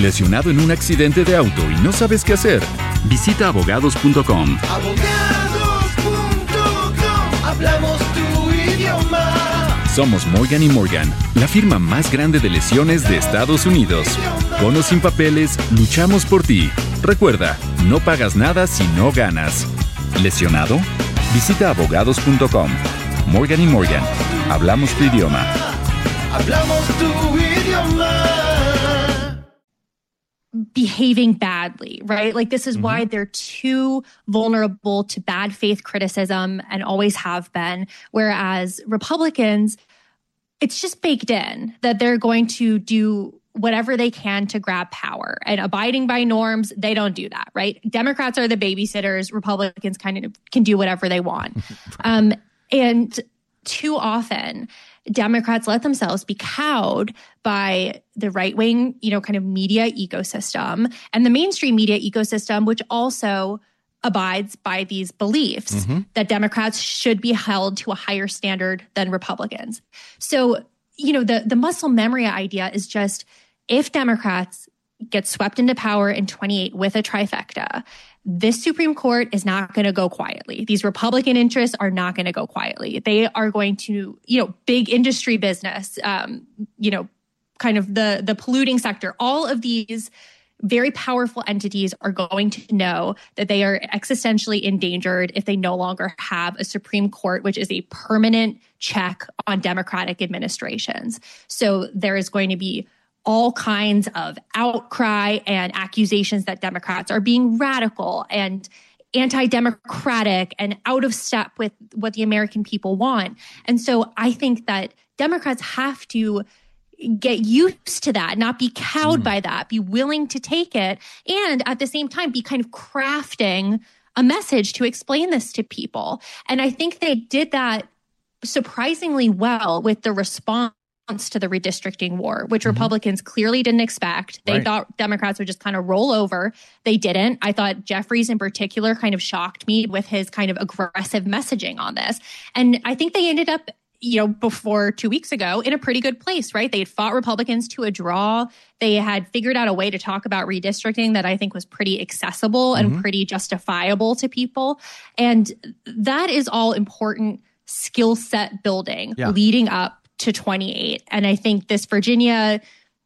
¿Lesionado en un accidente de auto y no sabes qué hacer? Visita abogados.com. Hablamos tu idioma. Somos Morgan & Morgan, la firma más grande de lesiones de Estados Unidos. Con o sin papeles, luchamos por ti. Recuerda, no pagas nada si no ganas. ¿Lesionado? Visita abogados.com. Morgan & Morgan, hablamos tu idioma. Hablamos tu idioma. Behaving badly, right? Like, this is why they're too vulnerable to bad faith criticism and always have been. Whereas Republicans, it's just baked in that they're going to do whatever they can to grab power, and abiding by norms, they don't do that, right? Democrats are the babysitters. Republicans kind of can do whatever they want. And too often, Democrats let themselves be cowed by the right-wing, kind of media ecosystem and the mainstream media ecosystem, which also abides by these beliefs that Democrats should be held to a higher standard than Republicans. So, the muscle memory idea is just, if Democrats get swept into power in 28 with a trifecta, this Supreme Court is not going to go quietly. These Republican interests are not going to go quietly. They are going to, big industry business, kind of the polluting sector, all of these very powerful entities are going to know that they are existentially endangered if they no longer have a Supreme Court, which is a permanent check on Democratic administrations. So there is going to be all kinds of outcry and accusations that Democrats are being radical and anti-democratic and out of step with what the American people want. And so I think that Democrats have to get used to that, not be cowed by that, be willing to take it, and at the same time be kind of crafting a message to explain this to people. And I think they did that surprisingly well with the response to the redistricting war, which Republicans clearly didn't expect. They thought Democrats would just kind of roll over. They didn't. I thought Jeffries in particular kind of shocked me with his kind of aggressive messaging on this. And I think they ended up, before 2 weeks ago, in a pretty good place, right? They had fought Republicans to a draw. They had figured out a way to talk about redistricting that I think was pretty accessible and pretty justifiable to people. And that is all important skill set building leading up to 28. And I think this Virginia,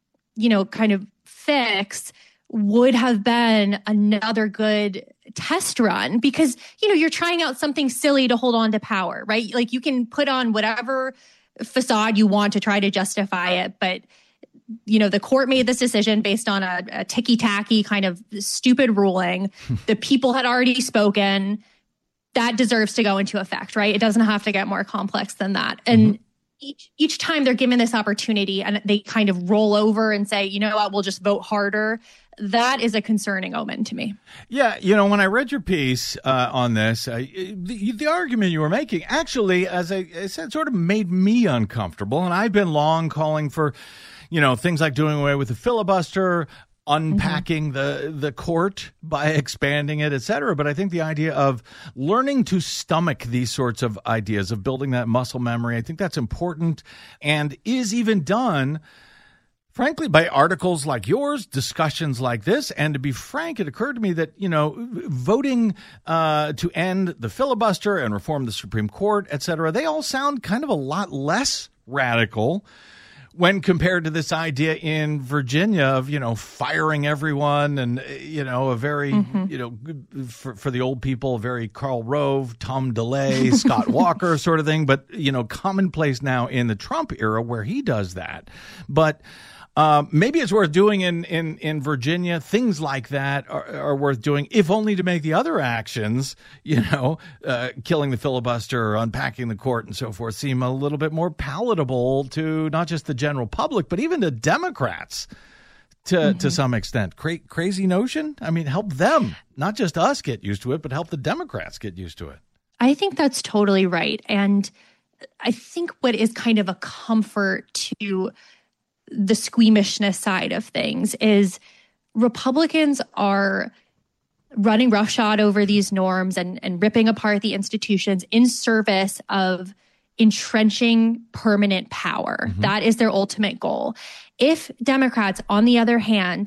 kind of fix would have been another good test run because, you're trying out something silly to hold on to power, right? Like, you can put on whatever facade you want to try to justify it. But, the court made this decision based on a ticky-tacky kind of stupid ruling. The people had already spoken. That deserves to go into effect, right? It doesn't have to get more complex than that. And each time they're given this opportunity and they kind of roll over and say, you know what, we'll just vote harder. That is a concerning omen to me. Yeah, when I read your piece on this, the argument you were making actually, as I said, sort of made me uncomfortable. And I've been long calling for, things like doing away with the filibuster, unpacking the court by expanding it, et cetera. But I think the idea of learning to stomach these sorts of ideas, of building that muscle memory, I think that's important and is even done, frankly, by articles like yours, discussions like this. And to be frank, it occurred to me that, voting to end the filibuster and reform the Supreme Court, et cetera, they all sound kind of a lot less radical when compared to this idea in Virginia of, firing everyone and, a very, for the old people, a very Karl Rove, Tom DeLay, Scott Walker sort of thing. But, commonplace now in the Trump era where he does that. But maybe it's worth doing in Virginia. Things like that are worth doing, if only to make the other actions, killing the filibuster, unpacking the court and so forth, seem a little bit more palatable to not just the general public, but even to Democrats to some extent. Crazy notion? I mean, help them, not just us get used to it, but help the Democrats get used to it. I think that's totally right. And I think what is kind of a comfort to the squeamishness side of things is Republicans are running roughshod over these norms and ripping apart the institutions in service of entrenching permanent power. That is their ultimate goal. If Democrats, on the other hand,